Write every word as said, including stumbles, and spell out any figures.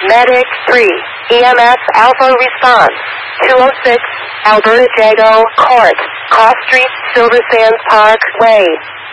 Medic three, E M S Alpha response, two oh six, Alberta Jago Court, Cross Street, Silver Sands Park Way.